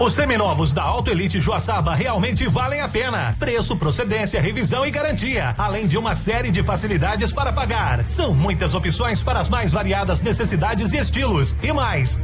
Os seminovos da Auto Elite Joaçaba realmente valem a pena. Preço, procedência, revisão e garantia, além de uma série de facilidades para pagar. São muitas opções para as mais variadas necessidades e estilos. E mais,